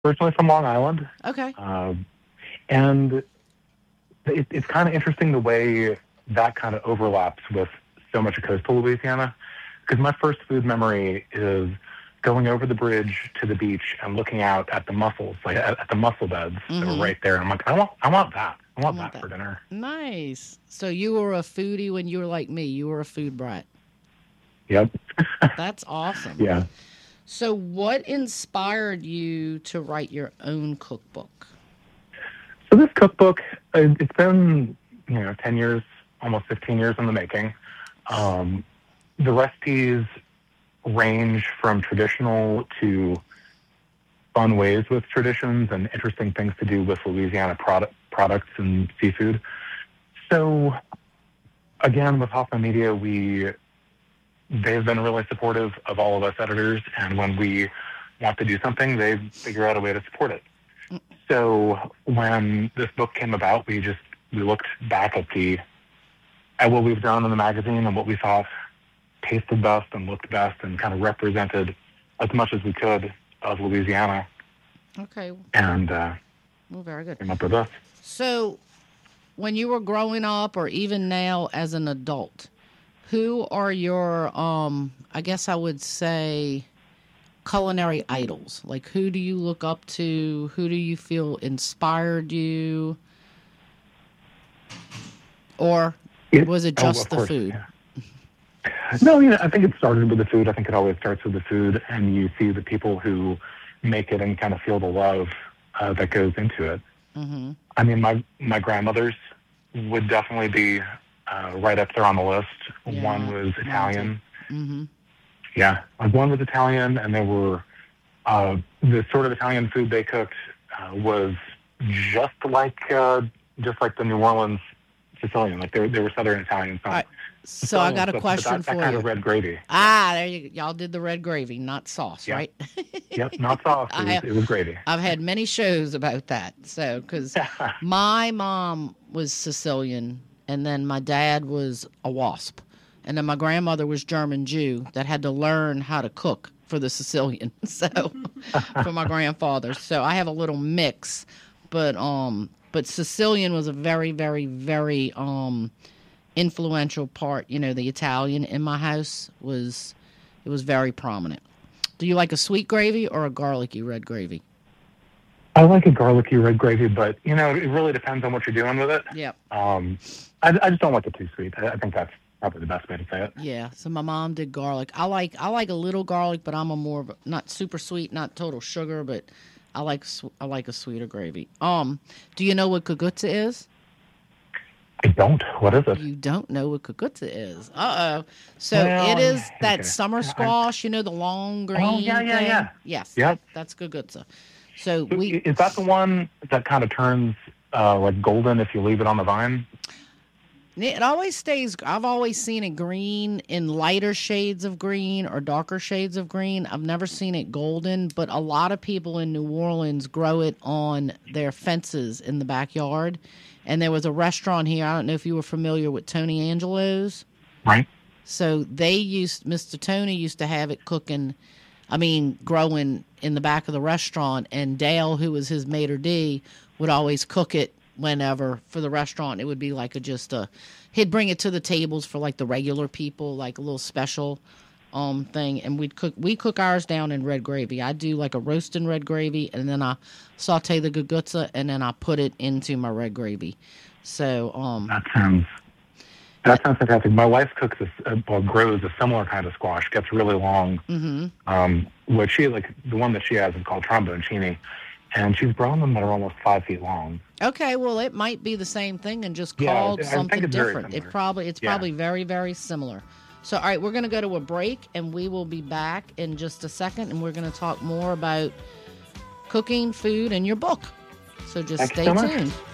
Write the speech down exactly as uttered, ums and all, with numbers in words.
Originally from Long Island. Okay. Um, and it, it's kind of interesting the way that kind of overlaps with so much of coastal Louisiana. Because my first food memory is going over the bridge to the beach and looking out at the mussels, like at, at the mussel beds that were Mm-hmm. right there. And I'm like, I want, I want that. I I want want that that. for dinner. Nice. So you were a foodie when you were like me. You were a food brat. Yep. That's awesome. Yeah. So what inspired you to write your own cookbook? So this cookbook, uh, it's been, you know, ten years, almost fifteen years in the making. Um, the recipes range from traditional to fun ways with traditions and interesting things to do with Louisiana product, products and seafood. So again, with Hoffman Media, we they've been really supportive of all of us editors, and when we want to do something, they figure out a way to support it. So when this book came about, we just we looked back at the at what we've done in the magazine and what we thought tasted best and looked best and kind of represented as much as we could of Louisiana, Okay. and uh, Well, very good. came up with this. So when you were growing up or even now as an adult, who are your, um, I guess I would say, culinary idols? Like, who do you look up to? Who do you feel inspired you? Or It- was it oh, just of the course, food? yeah. No, you know, I think it started with the food. I think it always starts with the food, and you see the people who make it and kind of feel the love uh, that goes into it. Mm-hmm. I mean, my my grandmothers would definitely be uh, right up there on the list. Yeah, One was mine too. Italian. Mm-hmm. Yeah, like one was Italian, and there were uh, the sort of Italian food they cooked uh, was just like uh, just like the New Orleans Sicilian. Like they were, they were Southern Italian. So, All right. So I got a but- but question that, that for kind you. of red gravy. Ah, there you y'all did the red gravy, not sauce, Yeah. right? Yep, not sauce. It I was, have- it was gravy. I've had many shows about that. So, because my mom was Sicilian, and then my dad was a wasp, and then my grandmother was German Jew that had to learn how to cook for the Sicilian. So, for my grandfather. So I have a little mix, but um, but Sicilian was a very, very, very um influential part. You know, the Italian in my house was it was very prominent. Do you like a sweet gravy or a garlicky red gravy? I like a garlicky red gravy, but you know, it really depends on what you're doing with it. Yep. Um, I, I just don't like it too sweet. I, I think that's probably the best way to say it. Yeah. So my mom did garlic. I like I like a little garlic, but I'm a more of a, not super sweet, not total sugar, but I like sw- I like a sweeter gravy. Um, do you know what kagutsa is? I don't. What is it? You don't know what kagutsa is. Uh oh. So Well, it is that okay. summer I- squash. You know, the long green. Oh, yeah, yeah, thing? yeah. Yes. Yep. That's kagutsa. So So we is that the one that kind of turns uh, like golden if you leave it on the vine? It always stays. I've always seen it green in lighter shades of green or darker shades of green. I've never seen it golden, but a lot of people in New Orleans grow it on their fences in the backyard. And there was a restaurant here. I don't know if you were familiar with Tony Angelo's. Right. So they used, Mister Tony used to have it cooking, I mean, growing in the back of the restaurant. And Dale, who was his maitre d', would always cook it whenever for the restaurant. It would be like a just a, he'd bring it to the tables for like the regular people, like a little special um thing. And we'd cook, we cook ours down in red gravy. I do like a roast in red gravy, and then I saute the gagutsa, and then I put it into my red gravy. So, um, That sounds that sounds fantastic. My wife cooks a, or grows a similar kind of squash. Gets really long. mm-hmm. Um, what she like the one that she has is called tromboncini, and she's grown them that are almost five feet long. Okay, well, it might be the same thing and just Yeah, called I think something it's very different. It similar. probably it's Yeah. probably very very similar. So, all right, we're going to go to a break, and we will be back in just a second, and we're going to talk more about cooking, food, and your book. So just Thank you stay so much. tuned.